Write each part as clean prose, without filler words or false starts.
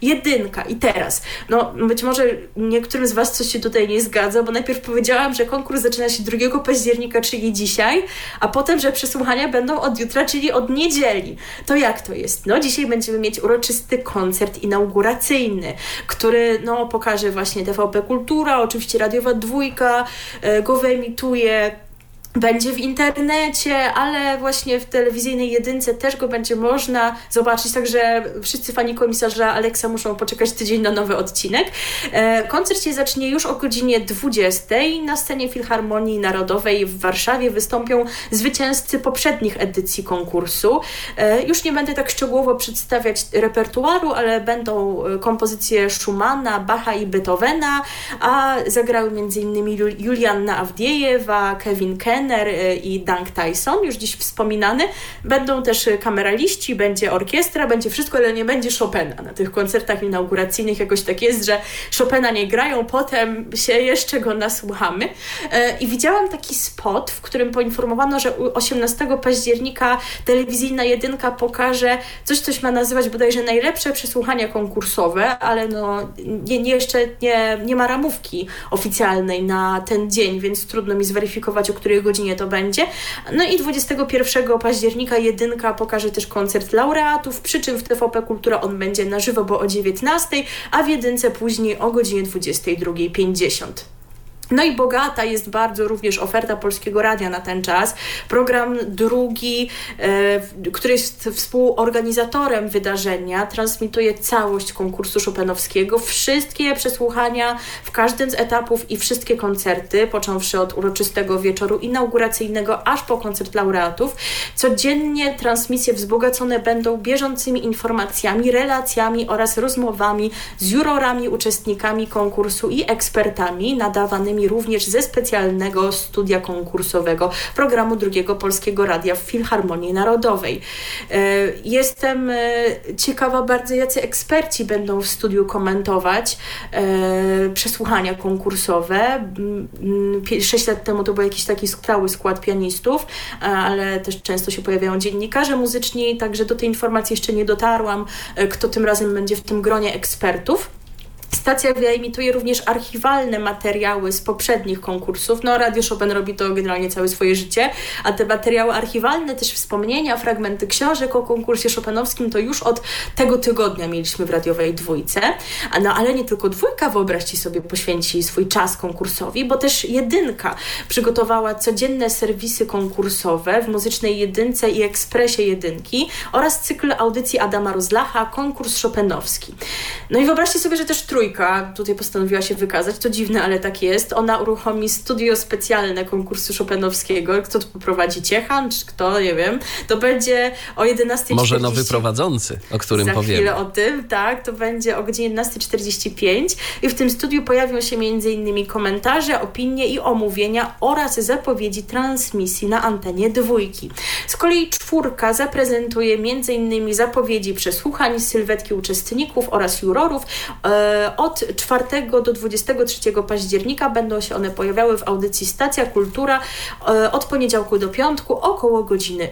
Jedynka. I teraz, no być może niektórym z Was coś się tutaj nie zgadza, bo najpierw powiedziałam, że konkurs zaczyna się 2 października, czyli dzisiaj, a potem, że przesłuchania będą od jutra, czyli od niedzieli. To jak to jest? No dzisiaj będziemy mieć uroczysty koncert inauguracyjny, który no pokaże właśnie TVP Kultura, oczywiście Radiowa Dwójka go wyemituje. Będzie w internecie, ale właśnie w telewizyjnej jedynce też go będzie można zobaczyć, także wszyscy fani komisarza Alexa muszą poczekać tydzień na nowy odcinek. Koncert się zacznie już o godzinie 20. Na scenie Filharmonii Narodowej w Warszawie wystąpią zwycięzcy poprzednich edycji konkursu. Już nie będę tak szczegółowo przedstawiać repertuaru, ale będą kompozycje Schumana, Bacha i Beethovena, a zagrały m.in. Julianna Awdiejewa, Kevin Kenner i Doug Tyson, już dziś wspominany. Będą też kameraliści, będzie orkiestra, będzie wszystko, ale nie będzie Chopina. Na tych koncertach inauguracyjnych jakoś tak jest, że Chopina nie grają, potem się jeszcze go nasłuchamy. I widziałam taki spot, w którym poinformowano, że 18 października telewizyjna jedynka pokaże coś, co się ma nazywać bodajże najlepsze przesłuchania konkursowe, ale no jeszcze nie ma ramówki oficjalnej na ten dzień, więc trudno mi zweryfikować, o której godzinie to będzie. No i 21 października jedynka pokaże też koncert laureatów, przy czym w TVP Kultura on będzie na żywo, bo o 19, a w jedynce później o godzinie 22:50. No i bogata jest bardzo również oferta Polskiego Radia na ten czas. Program drugi, który jest współorganizatorem wydarzenia, transmituje całość konkursu chopinowskiego, wszystkie przesłuchania w każdym z etapów i wszystkie koncerty, począwszy od uroczystego wieczoru inauguracyjnego aż po koncert laureatów. Codziennie transmisje wzbogacone będą bieżącymi informacjami, relacjami oraz rozmowami z jurorami, uczestnikami konkursu i ekspertami nadawanymi również ze specjalnego studia konkursowego programu Drugiego Polskiego Radia w Filharmonii Narodowej. Jestem ciekawa bardzo, jacy eksperci będą w studiu komentować przesłuchania konkursowe. 6 lat temu to był jakiś taki stały skład pianistów, ale też często się pojawiają dziennikarze muzyczni, także do tej informacji jeszcze nie dotarłam, kto tym razem będzie w tym gronie ekspertów. Stacja wyemituje również archiwalne materiały z poprzednich konkursów. No, Radio Chopin robi to generalnie całe swoje życie, a te materiały archiwalne, też wspomnienia, fragmenty książek o konkursie chopinowskim to już od tego tygodnia mieliśmy w radiowej dwójce. No, ale nie tylko dwójka, wyobraźcie sobie, poświęci swój czas konkursowi, bo też jedynka przygotowała codzienne serwisy konkursowe w Muzycznej Jedynce i Ekspresie Jedynki oraz cykl audycji Adama Rozlacha, konkurs chopinowski. No i wyobraźcie sobie, że też trójka tutaj postanowiła się wykazać, to dziwne, ale tak jest. Ona uruchomi studio specjalne konkursu chopinowskiego. Kto to poprowadzi? Ciechan? Czy kto? Nie wiem. To będzie o 11:40. Może nowy prowadzący, o którym powiemy. Za chwilę o tym, tak. To będzie o godzinie 11:45 i w tym studiu pojawią się m.in. komentarze, opinie i omówienia oraz zapowiedzi transmisji na antenie dwójki. Z kolei czwórka zaprezentuje m.in. zapowiedzi przesłuchań, sylwetki uczestników oraz jurorów. Od 4 do 23 października będą się one pojawiały w audycji Stacja Kultura od poniedziałku do piątku około godziny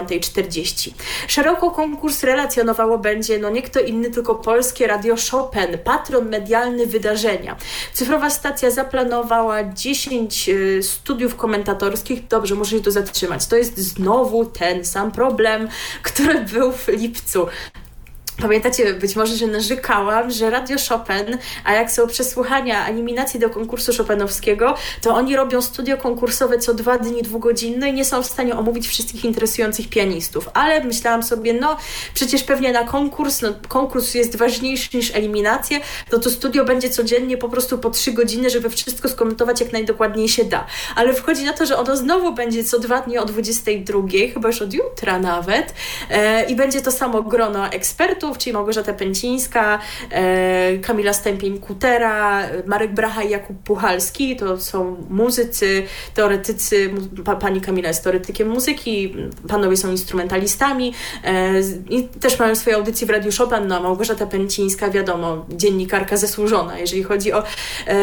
9:40. Szeroko konkurs relacjonowało będzie nie kto inny, tylko Polskie Radio Chopin, patron medialny wydarzenia. Cyfrowa stacja zaplanowała 10 studiów komentatorskich. Dobrze, muszę się tu zatrzymać. To jest znowu ten sam problem, który był w lipcu. Pamiętacie być może, że narzekałam, że Radio Chopin, a jak są przesłuchania eliminacji do konkursu chopinowskiego, to oni robią studio konkursowe co 2 dni dwugodzinne i nie są w stanie omówić wszystkich interesujących pianistów. Ale myślałam sobie, przecież pewnie na konkurs jest ważniejszy niż eliminacje, to studio będzie codziennie po prostu po 3 godziny, żeby wszystko skomentować jak najdokładniej się da. Ale wchodzi na to, że ono znowu będzie co 2 dni o 22:00, chyba już od jutra nawet, i będzie to samo grono ekspertów, czyli Małgorzata Pęcińska, Kamila Stępień-Kutera, Marek Bracha i Jakub Puchalski. To są muzycy, teoretycy. Pani Kamila jest teoretykiem muzyki, panowie są instrumentalistami i też mają swoje audycje w Radiu Chopin. Małgorzata Pęcińska, wiadomo, dziennikarka zasłużona, jeżeli chodzi o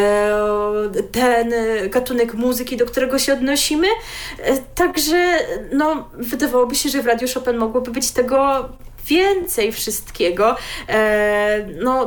ten gatunek muzyki, do którego się odnosimy. Także wydawałoby się, że w Radiu Chopin mogłoby być tego więcej wszystkiego.